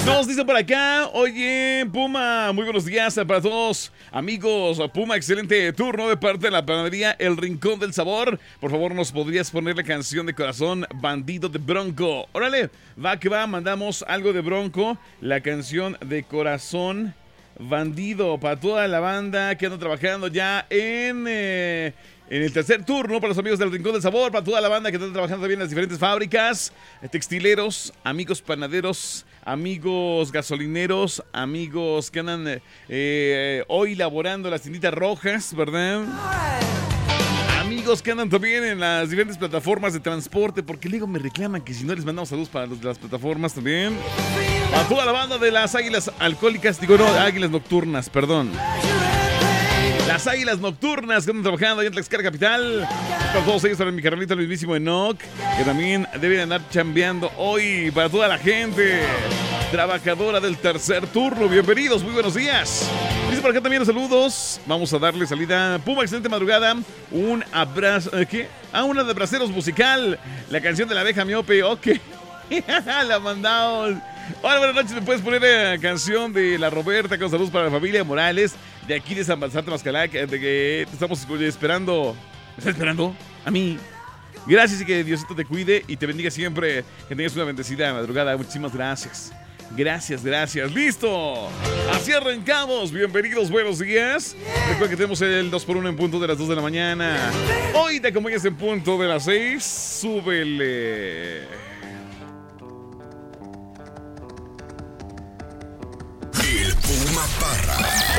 Nos dice por acá, oye, Puma, muy buenos días para todos, amigos. Puma, excelente turno de parte de la panadería El Rincón del Sabor. Por favor, ¿nos podrías poner la canción de corazón Bandido de Bronco? Órale, va que va, mandamos algo de Bronco, la canción de corazón Bandido para toda la banda que anda trabajando ya en el tercer turno, para los amigos del Rincón del Sabor, para toda la banda que está trabajando también en las diferentes fábricas, textileros, amigos panaderos, amigos gasolineros, amigos que andan hoy laborando las tienditas rojas, ¿verdad? Amigos que andan también en las diferentes plataformas de transporte, porque luego me reclaman que si no les mandamos saludos para los de las plataformas también. A toda la banda de las águilas alcohólicas, digo no, águilas nocturnas, perdón. Las águilas nocturnas que andan trabajando ahí en Tlaxcala Capital. Para todos ellos, para mi carnalito el mismísimo Enoch, que también debe andar chambeando hoy. Para toda la gente trabajadora del tercer turno, bienvenidos, muy buenos días. Dice por acá también los saludos. Vamos a darle salida. Puma, excelente madrugada. Un abrazo, ¿qué? Una de Braceros musical. La canción de la abeja miope, ok. La mandamos. Hola, buenas noches. ¿Me puedes poner la canción de la Roberta con saludos para la familia Morales de aquí de San Balsarte, Mascalac? De que te estamos esperando. ¿Me estás esperando? A mí. Gracias y que Diosito te cuide y te bendiga siempre. Que tengas una bendecida madrugada. Muchísimas gracias. Gracias, gracias. ¡Listo! Así arrancamos. Bienvenidos, buenos días. Recuerda que tenemos el 2x1 en punto de las 2 de la mañana. Hoy te acompañas en punto de las 6. Súbele. El Puma Parra.